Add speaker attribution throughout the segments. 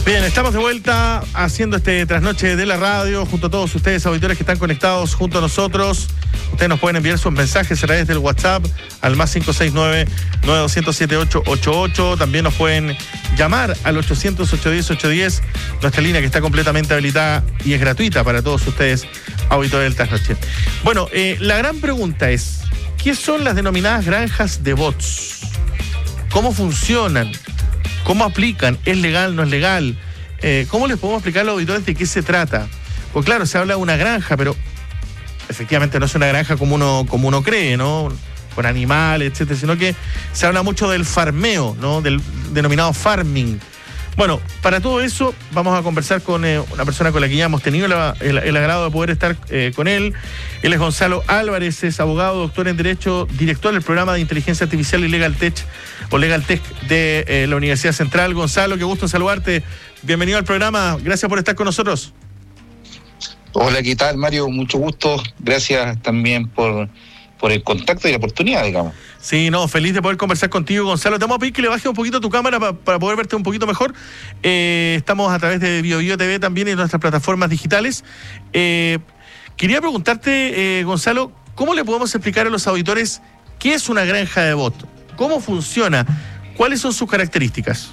Speaker 1: Bien, estamos de vuelta haciendo este trasnoche de la radio junto a todos ustedes, auditores que están conectados junto a nosotros. Ustedes nos pueden enviar sus mensajes a través del WhatsApp al más 569-9207-888. También nos pueden llamar al 800-810-810, nuestra línea que está completamente habilitada y es gratuita para todos ustedes, auditores del trasnoche. Bueno, la gran pregunta es, ¿qué son las denominadas granjas de bots? ¿Cómo funcionan? ¿Cómo aplican? ¿Es legal? ¿No es legal? ¿Cómo les podemos explicar a los auditores de qué se trata? Pues claro, se habla de una granja, pero efectivamente no es una granja como uno cree, ¿no? Con animales, etcétera, sino que se habla mucho del farmeo, ¿no? Del denominado farming. Bueno, para todo eso vamos a conversar con una persona con la que ya hemos tenido el agrado de poder estar con él. Él es Gonzalo Álvarez, es abogado, doctor en Derecho, director del programa de Inteligencia Artificial y Legal Tech de la Universidad Central. Gonzalo, qué gusto saludarte. Bienvenido al programa. Gracias por estar con nosotros.
Speaker 2: Hola, ¿qué tal, Mario? Mucho gusto. Gracias también por el contacto y la oportunidad, digamos.
Speaker 1: Sí, no, feliz de poder conversar contigo, Gonzalo. Te vamos a pedir que le bajes un poquito tu cámara para poder verte un poquito mejor. Estamos a través de BioBio TV también y nuestras plataformas digitales. Quería preguntarte, Gonzalo, ¿cómo le podemos explicar a los auditores qué es una granja de bot? ¿Cómo funciona? ¿Cuáles son sus características?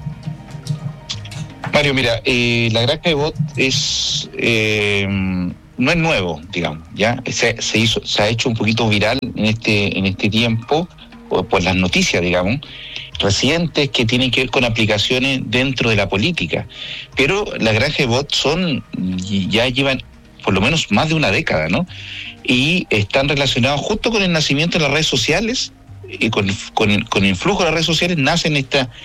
Speaker 2: Mario, mira, la granja de bot no es nuevo, digamos, ya se ha hecho un poquito viral en este tiempo por las noticias, digamos, recientes que tienen que ver con aplicaciones dentro de la política. Pero las granjas de bot ya llevan por lo menos más de una década, ¿no? Y están relacionados justo con el nacimiento de las redes sociales y con el flujo de las redes sociales nacen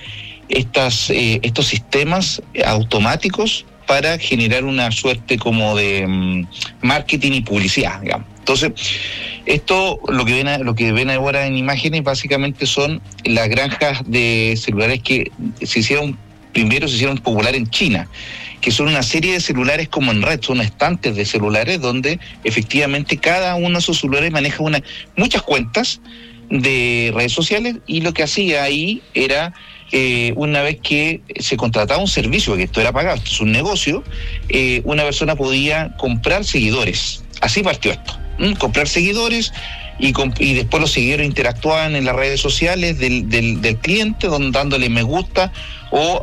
Speaker 2: estos sistemas automáticos para generar una suerte como de marketing y publicidad, digamos. Entonces, lo que ven ahora en imágenes básicamente son las granjas de celulares que se hicieron popular en China, que son una serie de celulares como en red, son estantes de celulares donde efectivamente cada uno de esos celulares maneja muchas cuentas de redes sociales, y lo que hacía ahí era una vez que se contrataba un servicio, que esto era pagado, esto es un negocio, una persona podía comprar seguidores. Así partió esto, comprar seguidores, y después los seguidores interactuaban en las redes sociales del cliente, dándole me gusta o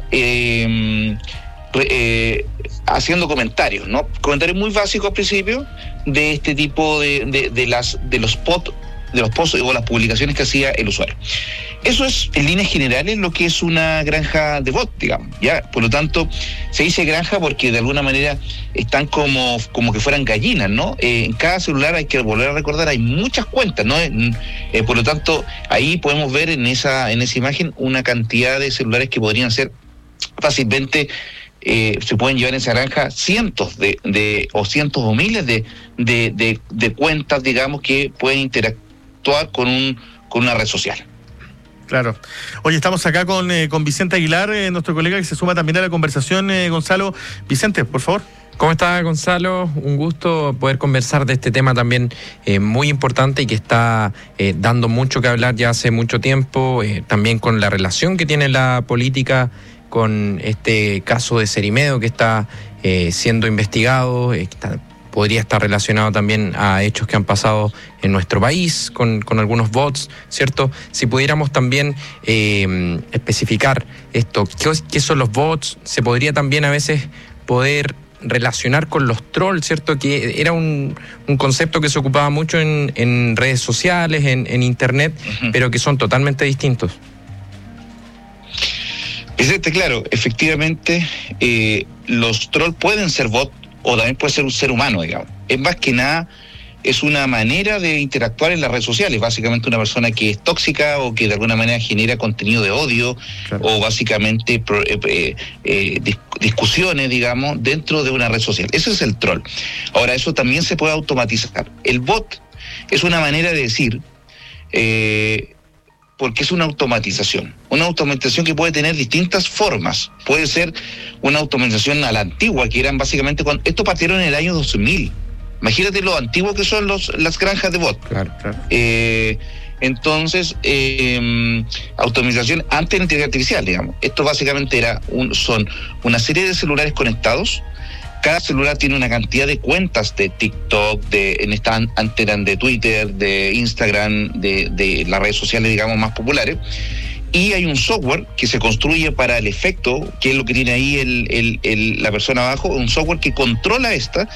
Speaker 2: haciendo comentarios, ¿no? Comentarios muy básicos al principio de este tipo de los posts o las publicaciones que hacía el usuario. Eso es, en líneas generales, lo que es una granja de bot, digamos, ¿ya? Por lo tanto, se dice granja porque de alguna manera están como que fueran gallinas, ¿no? En cada celular, hay que volver a recordar, hay muchas cuentas, ¿no? Por lo tanto, ahí podemos ver en esa imagen una cantidad de celulares que podrían ser fácilmente, se pueden llevar en esa granja cientos o miles de cuentas, digamos, que pueden interactuar con una red social.
Speaker 1: Claro. Oye, estamos acá con Vicente Aguilar, nuestro colega que se suma también a la conversación, Gonzalo. Vicente, por favor.
Speaker 3: ¿Cómo está, Gonzalo? Un gusto poder conversar de este tema también muy importante y que está dando mucho que hablar ya hace mucho tiempo, también con la relación que tiene la política con este caso de Cerimedo que está siendo investigado, podría estar relacionado también a hechos que han pasado en nuestro país con algunos bots, ¿cierto? Si pudiéramos también especificar esto, ¿qué son los bots? Se podría también a veces poder relacionar con los trolls, ¿cierto? Que era un concepto que se ocupaba mucho en redes sociales, en internet, uh-huh, pero que son totalmente distintos.
Speaker 2: Claro, efectivamente, los trolls pueden ser bots, o también puede ser un ser humano, digamos. Es más que nada, es una manera de interactuar en las redes sociales. Básicamente una persona que es tóxica o que de alguna manera genera contenido de odio, claro, o básicamente discusiones, digamos, dentro de una red social. Ese es el troll. Ahora, eso también se puede automatizar. El bot es una manera de decir, porque es una automatización que puede tener distintas formas. Puede ser una automatización a la antigua, que eran básicamente esto partieron en el año 2000. Imagínate lo antiguo que son las granjas de bot.
Speaker 1: Claro.
Speaker 2: Entonces, automatización ante la inteligencia artificial, digamos. Esto básicamente son una serie de celulares conectados. Cada celular tiene una cantidad de cuentas de TikTok, antes eran de Twitter, de Instagram, de las redes sociales, digamos, más populares. Y hay un software que se construye para el efecto, que es lo que tiene ahí la persona abajo, un software que controla estas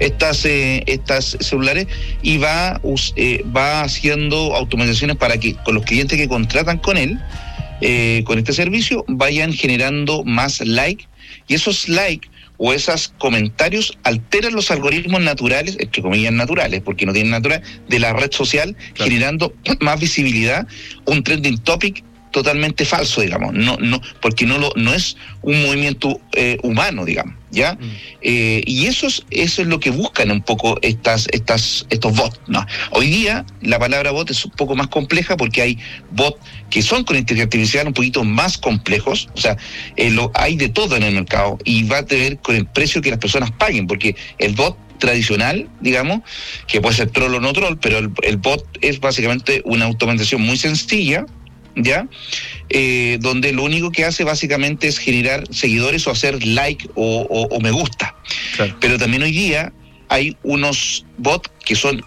Speaker 2: celulares y va haciendo automatizaciones para que con los clientes que contratan con él, con este servicio, vayan generando más likes, y esos likes o esos comentarios alteran los algoritmos naturales, entre comillas naturales, porque no tienen natural, de la red social, claro, generando más visibilidad, un trending topic totalmente falso, digamos, porque no es un movimiento humano, digamos, ¿ya? Y eso es lo que buscan un poco estos bots, ¿no? Hoy día la palabra bot es un poco más compleja porque hay bots que son con inteligencia artificial un poquito más complejos, o sea, hay de todo en el mercado y va a tener con el precio que las personas paguen, porque el bot tradicional, digamos, que puede ser troll o no troll, pero el bot es básicamente una automatización muy sencilla, ¿ya? Donde lo único que hace básicamente es generar seguidores o hacer like o me gusta. Claro. Pero también hoy día hay unos bots que son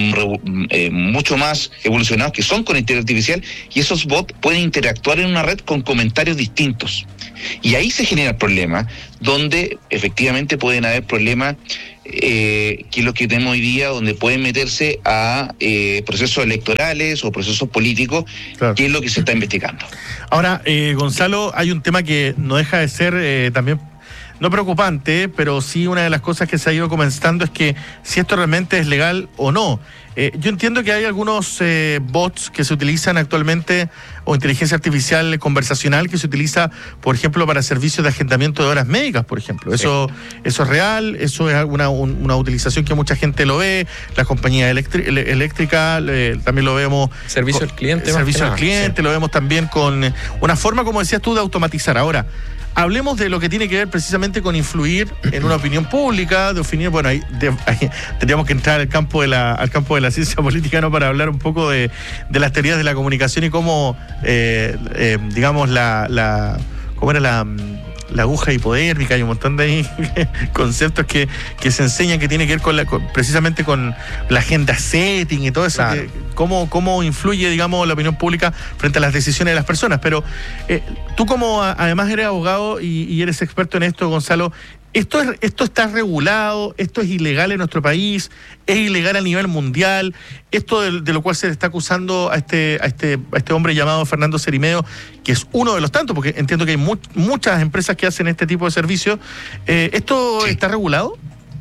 Speaker 2: mucho más evolucionados, que son con inteligencia artificial, y esos bots pueden interactuar en una red con comentarios distintos. Y ahí se genera el problema, donde efectivamente pueden haber problemas, que es lo que tenemos hoy día, donde pueden meterse a procesos electorales o procesos políticos, claro, que es lo que se está investigando.
Speaker 1: Ahora, Gonzalo, hay un tema que no deja de ser también, no preocupante, pero sí una de las cosas que se ha ido comentando es que si esto realmente es legal o no. Yo entiendo que hay algunos bots que se utilizan actualmente, o inteligencia artificial conversacional que se utiliza, por ejemplo, para servicios de agendamiento de horas médicas, por ejemplo. Eso es real, eso es una utilización que mucha gente lo ve, las compañías eléctricas también lo vemos.
Speaker 3: Servicio al cliente.
Speaker 1: Servicio al cliente, sí. Lo vemos también con una forma, como decías tú, de automatizar. Ahora, hablemos de lo que tiene que ver precisamente con influir en una opinión pública, de definir, bueno, ahí tendríamos que entrar al campo de la ciencia política, ¿no? Para hablar un poco de las teorías de la comunicación y cómo, digamos, cómo era la aguja hipodérmica, hay un montón de ahí conceptos que se enseñan que tiene que ver precisamente con la agenda setting y todo eso, claro, cómo influye, digamos, la opinión pública frente a las decisiones de las personas. Pero tú, como además eres abogado y eres experto en esto, Gonzalo, ¿Esto está regulado? ¿Esto es ilegal en nuestro país? ¿Es ilegal a nivel mundial? Esto de lo cual se le está acusando a este hombre llamado Fernando Cerimeo, que es uno de los tantos, porque entiendo que hay muchas empresas que hacen este tipo de servicios. ¿Esto está regulado?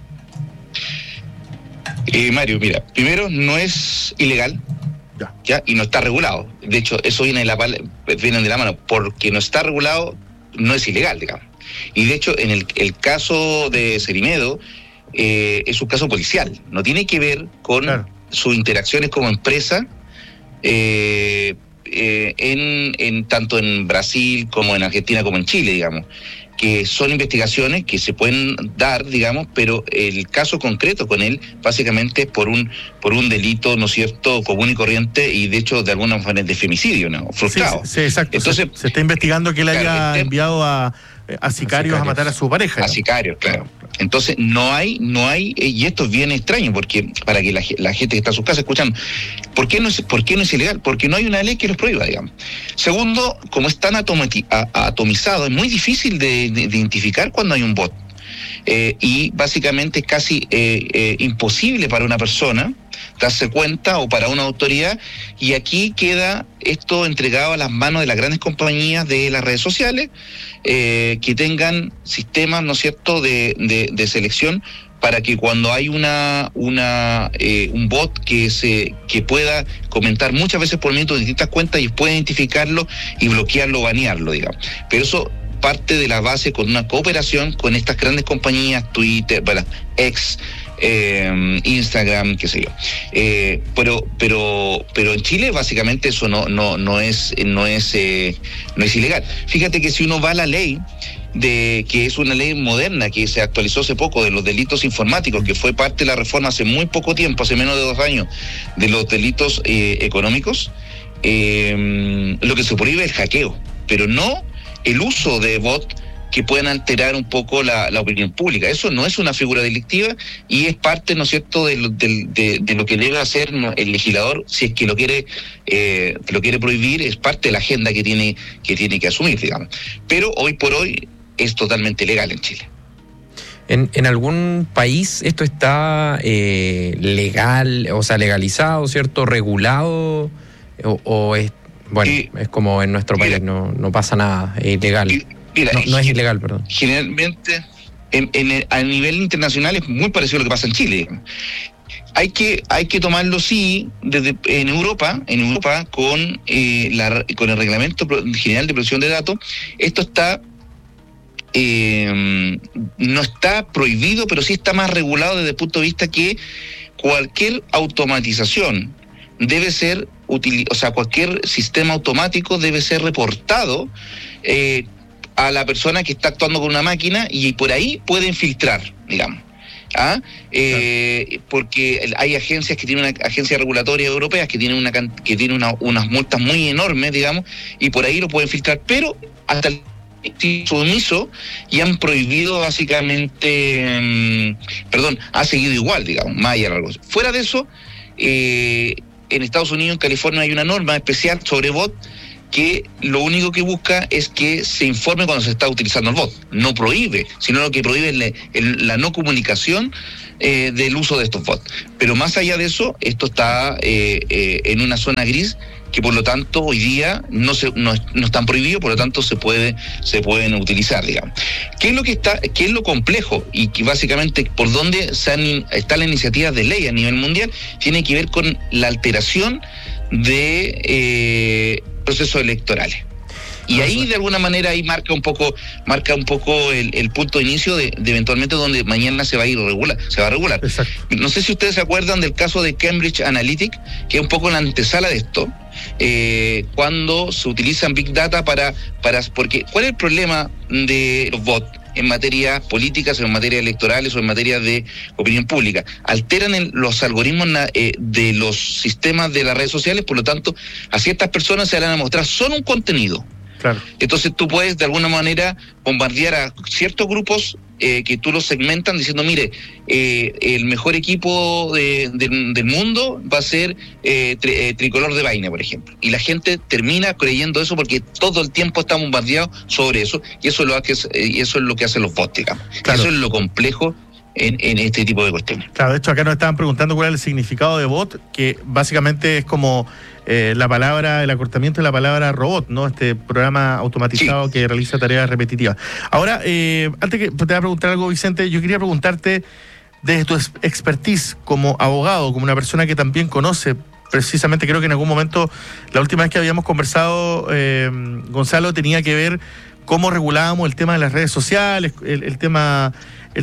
Speaker 2: Mario, mira, primero no es ilegal, ¿ya? Y no está regulado. De hecho, eso viene de la mano, porque no está regulado, no es ilegal, digamos. Y de hecho, en el caso de Cerimeo, es un caso policial, no tiene que ver con sus interacciones como empresa, tanto en Brasil como en Argentina como en Chile, digamos, que son investigaciones que se pueden dar, digamos, pero el caso concreto con él básicamente es por un delito, ¿no es cierto?, común y corriente, y de hecho de alguna manera de femicidio, ¿no?, frustrado.
Speaker 1: Sí, exacto. Entonces se está investigando que él haya enviado a sicarios a matar a su pareja.
Speaker 2: A sicarios, claro. Entonces no hay, y esto es bien extraño, porque para que la gente que está en sus casas escuchando, ¿por qué no es ilegal? Porque no hay una ley que los prohíba, digamos. Segundo, como es tan atomizado, es muy difícil de identificar cuando hay un bot. Y básicamente es casi imposible para una persona darse cuenta, o para una autoridad, y aquí queda esto entregado a las manos de las grandes compañías de las redes sociales, que tengan sistemas, ¿no es cierto?, de selección, para que cuando hay un bot que pueda comentar muchas veces por minuto en distintas cuentas, y pueda identificarlo y bloquearlo o banearlo, digamos. Pero eso parte de la base con una cooperación con estas grandes compañías, Twitter, X, Instagram, qué sé yo. Pero en Chile básicamente eso no es ilegal. Fíjate que si uno va a la ley, que es una ley moderna que se actualizó hace poco, de los delitos informáticos, que fue parte de la reforma hace muy poco tiempo, hace menos de 2 años, de los delitos económicos, lo que se prohíbe es el hackeo, pero no el uso de bots que pueden alterar un poco la opinión pública. Eso no es una figura delictiva y es parte, ¿no es cierto?, de lo que debe hacer el legislador, si es que lo quiere prohibir, es parte de la agenda que tiene que asumir, digamos. Pero hoy por hoy es totalmente legal en Chile.
Speaker 3: ¿En algún país esto está legal, o sea, legalizado, ¿cierto?, regulado, o es, bueno, es como en nuestro país, no pasa nada, es ilegal?
Speaker 2: Mira,
Speaker 3: no es ilegal, perdón.
Speaker 2: Generalmente, a nivel internacional es muy parecido a lo que pasa en Chile. Hay que tomarlo, sí, desde en Europa con el Reglamento General de Protección de Datos. Esto está no está prohibido, pero sí está más regulado desde el punto de vista que cualquier automatización debe ser cualquier sistema automático debe ser reportado a la persona que está actuando con una máquina, y por ahí pueden filtrar, digamos. Porque hay agencias que tienen agencias regulatorias europeas que tienen unas multas muy enormes, digamos, y por ahí lo pueden filtrar, pero hasta el sumiso y han prohibido básicamente, ha seguido igual, digamos, más allá de algo. Fuera de eso, en Estados Unidos, en California, hay una norma especial sobre bot que lo único que busca es que se informe cuando se está utilizando el bot. No prohíbe, sino lo que prohíbe es la no comunicación del uso de estos bots. Pero más allá de eso, esto está en una zona gris que por lo tanto hoy día no están prohibidos, por lo tanto se pueden utilizar, digamos. ¿Qué es lo complejo? Y que básicamente por donde están las iniciativas de ley a nivel mundial, tiene que ver con la alteración de procesos electorales. Y ahí de alguna manera ahí marca un poco el punto de inicio de eventualmente donde mañana se va a regular.
Speaker 1: Exacto.
Speaker 2: No sé si ustedes se acuerdan del caso de Cambridge Analytica, que es un poco la antesala de esto, cuando se utilizan Big Data porque ¿cuál es el problema de los bots en materia políticas, o en materia electorales, o en materia de opinión pública? Alteran los algoritmos de los sistemas de las redes sociales, por lo tanto a ciertas personas se van a mostrar solo un contenido.
Speaker 1: Claro.
Speaker 2: Entonces tú puedes de alguna manera bombardear a ciertos grupos que tú los segmentan diciendo, mire, el mejor equipo del mundo va a ser Tricolor de Vaina, por ejemplo. Y la gente termina creyendo eso porque todo el tiempo está bombardeado sobre eso, y eso es lo que hacen los bots, digamos. Claro. Eso es lo complejo en este tipo de cuestiones.
Speaker 1: Claro, de hecho acá nos estaban preguntando cuál es el significado de bot, que básicamente es como el acortamiento de la palabra robot, ¿no? Este programa automatizado, sí, que realiza tareas repetitivas. Ahora, antes que te voy a preguntar algo, Vicente, yo quería preguntarte, desde tu expertise como abogado, como una persona que también conoce, precisamente creo que en algún momento, la última vez que habíamos conversado, Gonzalo, tenía que ver cómo regulábamos el tema de las redes sociales, el tema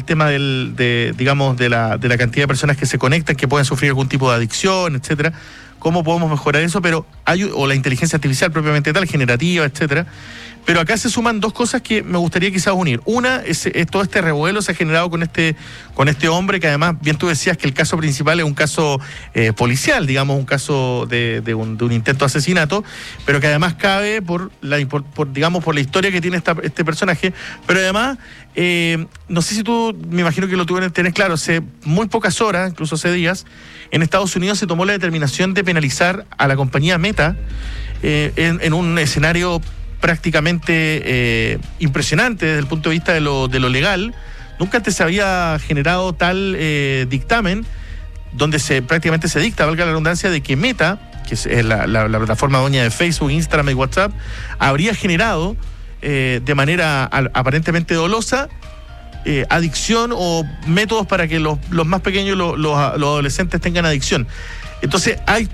Speaker 1: de la cantidad de personas que se conectan, que pueden sufrir algún tipo de adicción, etcétera. ¿Cómo podemos mejorar eso? O la inteligencia artificial propiamente tal, generativa, etcétera. Pero acá se suman dos cosas que me gustaría quizás unir. Una es todo este revuelo se ha generado con este hombre, que además, bien tú decías que el caso principal es un caso policial, digamos, un caso de un intento de asesinato, pero que además cabe por la historia que tiene este personaje. Pero además, no sé si tú, me imagino que lo tenés claro, hace muy pocas horas, incluso hace días, en Estados Unidos se tomó la determinación de penalizar a la compañía Meta en un escenario prácticamente impresionante desde el punto de vista de lo legal. Nunca antes se había generado tal dictamen donde prácticamente se dicta, valga la redundancia, de que Meta, que es la plataforma dueña de Facebook, Instagram y WhatsApp, habría generado de manera aparentemente dolosa adicción o métodos para que los más pequeños, los adolescentes, tengan adicción. Entonces hay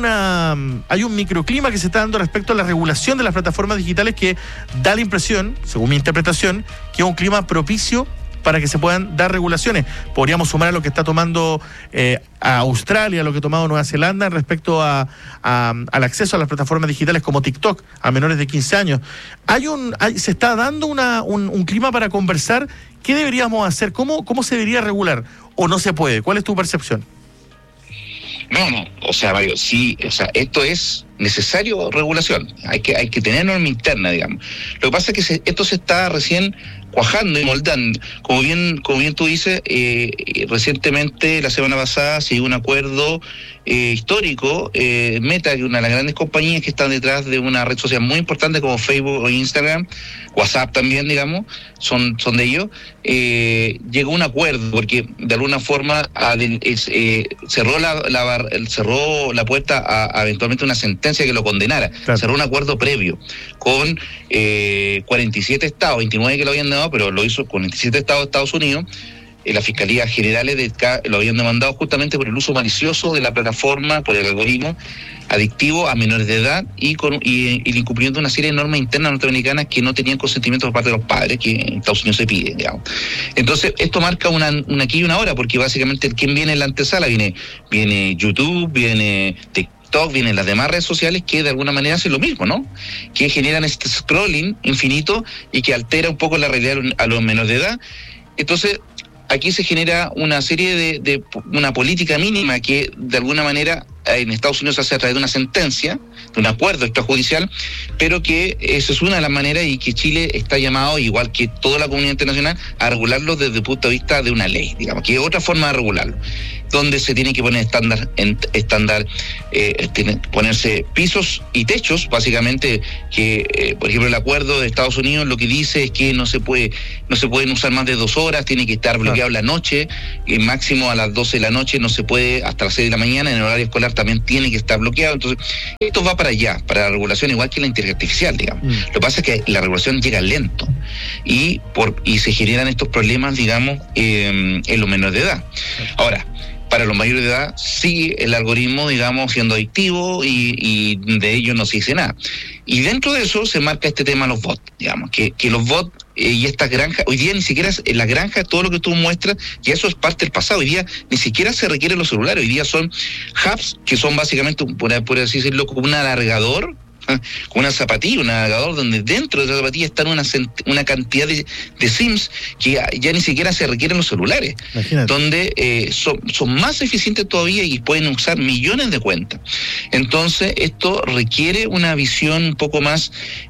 Speaker 1: un microclima que se está dando respecto a la regulación de las plataformas digitales que da la impresión, según mi interpretación, que es un clima propicio para que se puedan dar regulaciones. Podríamos sumar a lo que está tomando a Australia, a lo que ha tomado Nueva Zelanda respecto al acceso a las plataformas digitales como TikTok a menores de 15 años. Se está dando un clima para conversar. ¿Qué deberíamos hacer? ¿Cómo se debería regular? ¿O no se puede? ¿Cuál es tu percepción?
Speaker 2: No, o sea, Mario, sí, o sea, esto es necesario regulación, hay que tener norma interna, digamos. Lo que pasa es que esto se está recién cuajando y moldando. Como bien tú dices, recientemente, la semana pasada, se dio un acuerdo histórico, Meta, que una de las grandes compañías que están detrás de una red social muy importante como Facebook o Instagram, WhatsApp también, digamos, son de ellos, llegó a un acuerdo, porque de alguna forma cerró la puerta a eventualmente una sentencia que lo condenara. Claro. Cerró un acuerdo previo con 47 estados, 29 que lo habían dado, pero lo hizo con 47 estados de Estados Unidos. Las fiscalías generales lo habían demandado justamente por el uso malicioso de la plataforma, por el algoritmo adictivo a menores de edad y el incumplimiento de una serie de normas internas norteamericanas que no tenían consentimiento por parte de los padres, que en Estados Unidos se piden, digamos. Entonces, esto marca una aquí y una hora, porque básicamente ¿quién viene en la antesala? Viene YouTube, viene TikTok, vienen las demás redes sociales que de alguna manera hacen lo mismo, ¿no? Que generan este scrolling infinito y que altera un poco la realidad a los menores de edad. Entonces, aquí se genera una serie de una política mínima que de alguna manera en Estados Unidos se hace a través de una sentencia, de un acuerdo extrajudicial, pero que esa es una de las maneras y que Chile está llamado, igual que toda la comunidad internacional, a regularlo desde el punto de vista de una ley, digamos, que es otra forma de regularlo, donde se tiene que poner ponerse pisos y techos, básicamente, que por ejemplo el acuerdo de Estados Unidos lo que dice es que no se pueden usar más de 2 horas, tiene que estar bloqueado la noche, máximo a las 12 de la noche, no se puede hasta las 6 de la mañana, en el horario escolar también tiene que estar bloqueado. Entonces, esto va para allá, para la regulación, igual que la inteligencia artificial, digamos. Lo que pasa es que la regulación llega lento y se generan estos problemas, digamos, en los menores de edad. Ahora, para los mayores de edad sigue el algoritmo, digamos, siendo adictivo y de ello no se dice nada. Y dentro de eso se marca este tema de los bots, digamos, que los bots y estas granjas, hoy día ni siquiera en las granjas, todo lo que tú muestras, y eso es parte del pasado. Hoy día ni siquiera se requieren los celulares, hoy día son hubs que son básicamente, por así decirlo, como un alargador, con una zapatilla, un navegador donde dentro de esa zapatilla están una cantidad de SIMs que ya ni siquiera se requieren los celulares. Imagínate. Donde son más eficientes todavía y pueden usar millones de cuentas. Entonces esto requiere una visión un poco más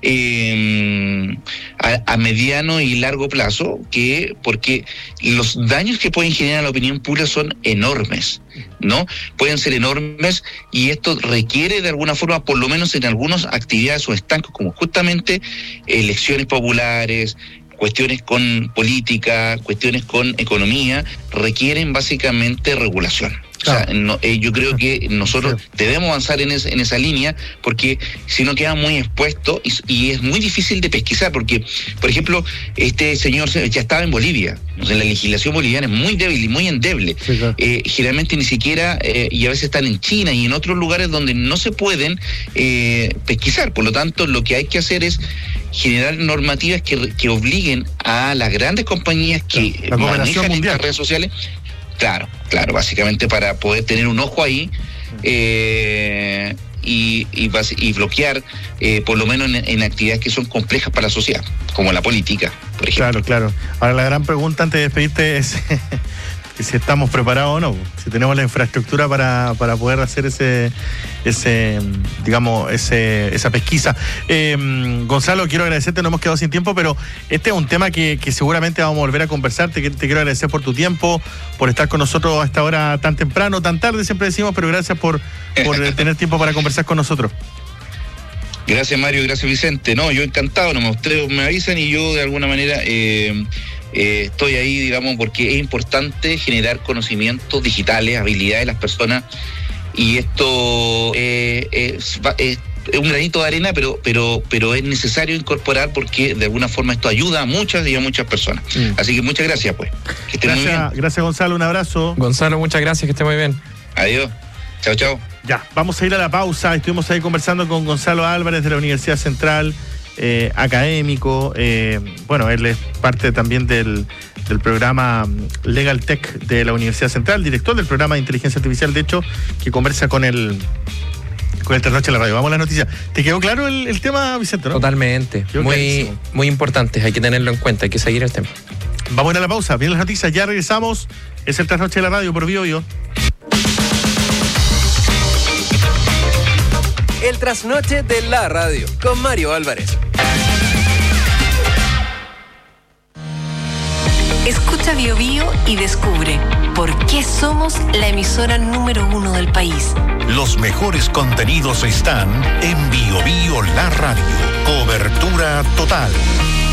Speaker 2: a mediano y largo plazo, porque los daños que pueden generar a la opinión pública son enormes, ¿no? Pueden ser enormes y esto requiere de alguna forma, por lo menos en algunas actividades o estancos, como justamente elecciones populares, cuestiones con política, cuestiones con economía, requieren básicamente regulación. Claro. O sea, yo creo que nosotros debemos avanzar en esa línea, porque si no queda muy expuesto y es muy difícil de pesquisar, porque, por ejemplo, este señor ya estaba en Bolivia. O sea, la legislación boliviana es muy débil y muy endeble. Sí, claro. Generalmente ni siquiera, y a veces están en China y en otros lugares donde no se pueden pesquisar. Por lo tanto, lo que hay que hacer es generar normativas que obliguen a las grandes compañías que manejan estas redes sociales. Claro, básicamente para poder tener un ojo ahí y bloquear, por lo menos en actividades que son complejas para la sociedad, como la política, por ejemplo. Claro.
Speaker 1: Ahora la gran pregunta antes de despedirte es si estamos preparados o no, si tenemos la infraestructura para poder hacer esa pesquisa. Gonzalo, quiero agradecerte, no hemos quedado sin tiempo, pero este es un tema que seguramente vamos a volver a conversar. Te quiero agradecer por tu tiempo, por estar con nosotros a esta hora tan temprano, tan tarde, siempre decimos, pero gracias por tener tiempo para conversar con nosotros.
Speaker 2: Gracias, Mario, gracias, Vicente. No, yo encantado, ustedes me avisan y yo de alguna manera estoy ahí, digamos, porque es importante generar conocimientos digitales, habilidades de las personas, y esto es un granito de arena, pero es necesario incorporar, porque de alguna forma esto ayuda a muchas personas. Así que muchas gracias, pues. Que estén muy bien.
Speaker 1: Gracias, Gonzalo, un abrazo.
Speaker 3: Gonzalo, muchas gracias, que esté muy bien.
Speaker 2: Adiós. Chao.
Speaker 1: Ya, vamos a ir a la pausa. Estuvimos ahí conversando con Gonzalo Álvarez de la Universidad Central, académico. Bueno, él es parte también del programa Legal Tech de la Universidad Central, director del programa de inteligencia artificial, de hecho, que conversa con el Trasnoche de la radio. Vamos a las noticias. ¿Te quedó claro el tema, Vicente, no?
Speaker 3: Totalmente. Muy importante, hay que tenerlo en cuenta, hay que seguir el tema.
Speaker 1: Vamos a ir a la pausa, vienen las noticias, ya regresamos. Es el Trasnoche de la radio por Bio Bio.
Speaker 4: el trasnoche de la radio, con Mario Álvarez.
Speaker 5: Escucha Bio Bio y descubre por qué somos la emisora número 1 del país.
Speaker 6: Los mejores contenidos están en Bio Bio La Radio. Cobertura total.